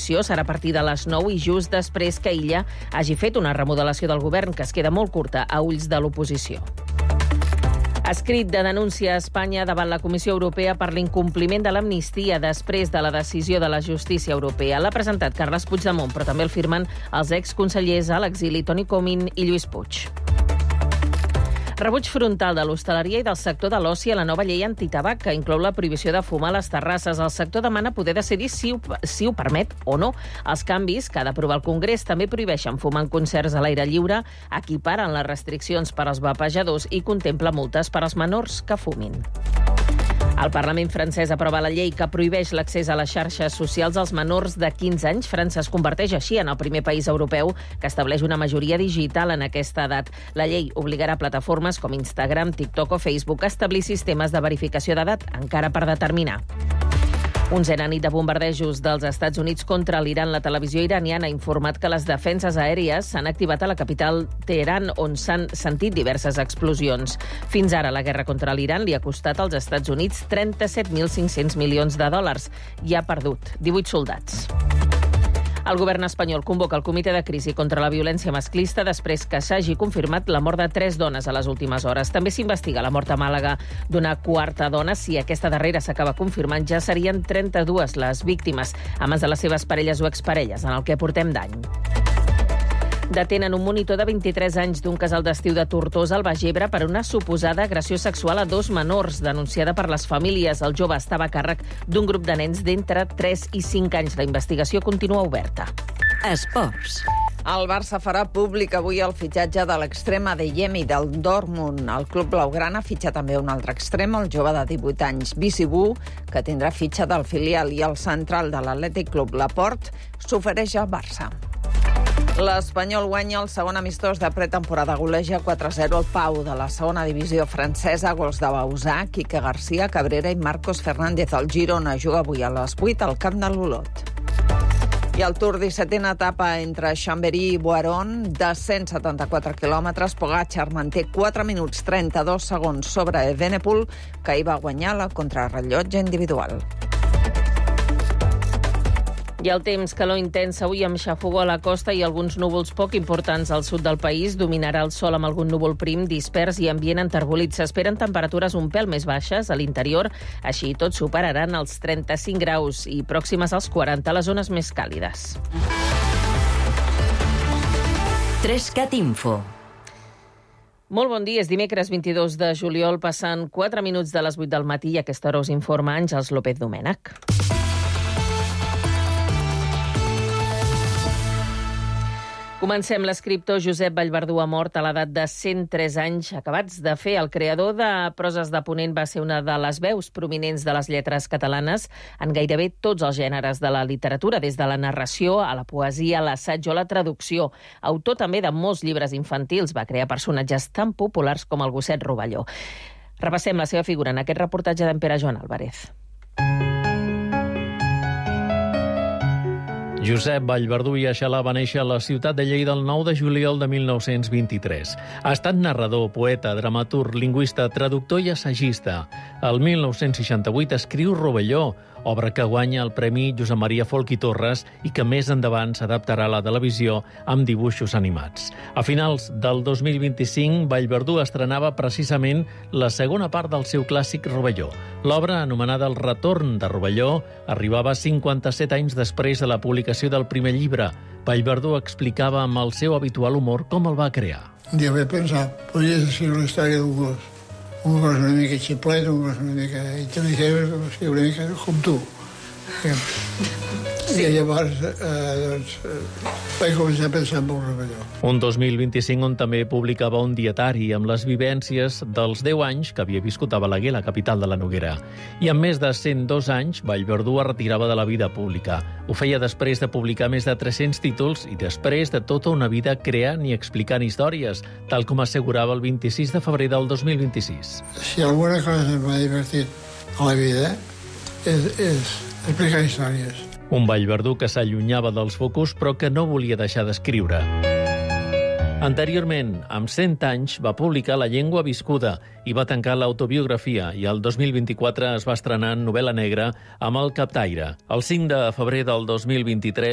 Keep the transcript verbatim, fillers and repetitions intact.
l'oposició serà a partir de les nou i just després que Illa hagi fet una remodelació del govern que es queda molt curta a ulls de l'oposició. Escrit de denúncia a Espanya davant la Comissió Europea per l'incompliment de l'amnistia després de la decisió de la justícia europea. L'ha presentat Carles Puigdemont, però també el firmen els exconsellers a l'exili Toni Comín i Lluís Puig. Rebuig frontal de l'hostaleria i del sector de l'oci a la nova llei antitabac, que inclou la prohibició de fumar a les terrasses. El sector demana poder decidir si ho, si ho permet o no. Els canvis que ha d'aprovar el Congrés també prohibeixen fumar en concerts a l'aire lliure, equiparen les restriccions per als vapejadors i contempla multes per als menors que fumin. El Parlament francès aprova la llei que prohibeix l'accés a les xarxes socials als menors de quinze anys. França es converteix així en el primer país europeu que estableix una majoria digital en aquesta edat. La llei obligarà plataformes com Instagram, TikTok o Facebook a establir sistemes de verificació d'edat, encara per determinar. Onzena nit de bombardejos dels Estats Units contra l'Iran. La televisió iraniana ha informat que les defenses aèries s'han activat a la capital Teheran, on s'han sentit diverses explosions. Fins ara, la guerra contra l'Iran li ha costat als Estats Units trenta-set mil cinc-cents milions de dòlars i ha perdut divuit soldats. El govern espanyol convoca el comitè de crisi contra la violència masclista després que s'hagi confirmat la mort de tres dones a les últimes hores. També s'investiga la mort a Màlaga d'una quarta dona. Si aquesta darrera s'acaba confirmant, ja serien trenta-dues les víctimes, a mans de les seves parelles o exparelles, en el que portem d'any. Detenen un monitor de vint-i-tres anys d'un casal d'estiu de Tortosa al Baix Ebre per una suposada agressió sexual a dos menors, denunciada per les famílies. El jove estava a càrrec d'un grup de nens d'entre tres i cinc anys. La investigació continua oberta. Esports. El Barça farà públic avui el fitxatge de l'extrem Adeyemi del Dortmund. El club blaugrana fitxa també un altre extrem, el jove de divuit anys, Bisibu, que tindrà fitxa del filial, i el central de l'Atlètic Club Laporte s'ofereix al Barça. L'Espanyol guanya el segon amistós de pretemporada, goleja quatre a zero al Pau de la segona divisió francesa, gols de Bausà, Quique García, Cabrera i Marcos Fernández. El Girona juga avui a les vuit al camp de l'Olot. I el Tour, dissetena etapa entre Chambéry i Boiron, de cent setanta-quatre quilòmetres. Pogačar manté quatre minuts trenta-dos segons sobre Evenepoel, que hi va guanyar la contrarrellotge individual. I el temps, calor intens avui amb xafogó a la costa i alguns núvols poc importants al sud del país. Dominarà el sol amb algun núvol prim, dispers i ambient enterbolit. S'esperen temperatures un pèl més baixes a l'interior. Així tot superaran els trenta-cinc graus i pròximes als quaranta a les zones més càlides. Trescat Info. Molt bon dia, és dimecres vint-i-dos de juliol, passant quatre minuts de les vuit del matí i a aquesta hora us informa Àngels López Domènech. Comencem. L'escriptor Josep Vallverdú ha mort a l'edat de cent tres anys acabats de fer. El creador de Proses de Ponent va ser una de les veus prominents de les lletres catalanes en gairebé tots els gèneres de la literatura, des de la narració a la poesia, a l'assaig o a la traducció. Autor també de molts llibres infantils, va crear personatges tan populars com el gosset Rovelló. Repassem la seva figura en aquest reportatge d'en Pere Joan Álvarez. Josep Vallverdú i Aixalà va néixer a la ciutat de Lleida el nou de juliol de mil nou-cents vint-i-tres. Ha estat narrador, poeta, dramaturg, lingüista, traductor i assagista. El mil nou-cents seixanta-vuit escriu Rovelló, obra que guanya el Premi Josep Maria Folch i Torres i que més endavant s'adaptarà a la televisió amb dibuixos animats. A finals del dos mil vint-i-cinc, Vallverdú estrenava precisament la segona part del seu clàssic Rovelló. L'obra, anomenada El retorn de Rovelló, arribava cinquanta-set anys després de la publicació del primer llibre. Vallverdú explicava amb el seu habitual humor com el va crear. Un dia vaig pensar, podria ser una història d'un gos. Un gos una mica xiplet, un gos una mica intel·ligent, una mica com tu. I llavors eh, doncs, eh, vaig començar a pensar en un Rovelló. Un dos mil vint-i-cinc on també publicava un dietari amb les vivències dels deu anys que havia viscut a Balaguer, la capital de la Noguera. I amb més de cent dos anys, Vallverdú es retirava de la vida pública. Ho feia després de publicar més de tres-cents títols i després de tota una vida creant i explicant històries, tal com assegurava el vint-i-sis de febrer del dos mil vint-i-sis. Si alguna cosa m'ha divertit a la vida és, és explicar històries. Un Vallverdú que s'allunyava dels focus però que no volia deixar d'escriure. Anteriorment, amb cent anys, va publicar La llengua viscuda i va tancar l'autobiografia i el dos mil vint-i-quatre es va estrenar en novel·la negra amb El captaire. El cinc de febrer del dos mil vint-i-tres